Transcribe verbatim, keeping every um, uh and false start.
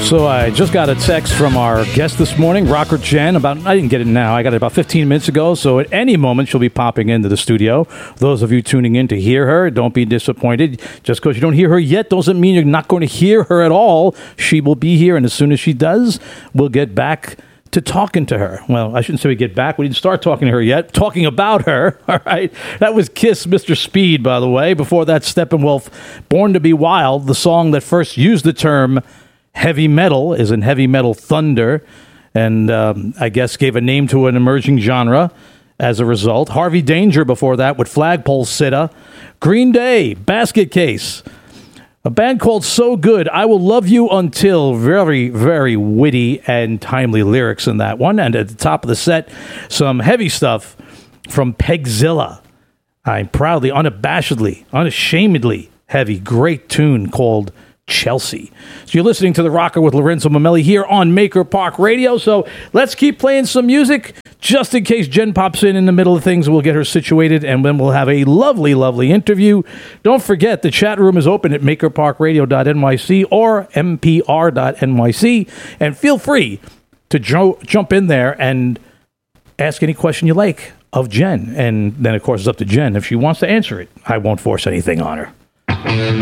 So I just got a text from our guest this morning, Rocker Jen. About I didn't get it now. I got it about fifteen minutes ago. So at any moment, she'll be popping into the studio. Those of you tuning in to hear her, don't be disappointed. Just because you don't hear her yet doesn't mean you're not going to hear her at all. She will be here, and as soon as she does, we'll get back to talking to her. Well, I shouldn't say we get back. We didn't start talking to her yet. Talking about her. All right. That was Kiss, Mister Speed, by the way. Before that, Steppenwolf, Born to Be Wild, the song that first used the term heavy metal, is in Heavy Metal Thunder, and um, I guess gave a name to an emerging genre as a result. Harvey Danger before that with Flagpole Sitta. Green Day, Basket Case. A band called So Good, I Will Love You Until. Very, very witty and timely lyrics in that one. And at the top of the set, some heavy stuff from Pegzilla. I'm proudly, unabashedly, unashamedly heavy. Great tune called Chelsea. So you're listening to The Rocker with Lorenzo Mamelli here on Maker Park Radio. So let's keep playing some music just in case Jen pops in in the middle of things. We'll get her situated, and then we'll have a lovely, lovely interview. Don't forget, the chat room is open at maker park radio dot n y c or m p r dot n y c, and feel free to jo- jump in there and ask any question you like of Jen. And then, of course, it's up to Jen if she wants to answer it. I won't force anything on her.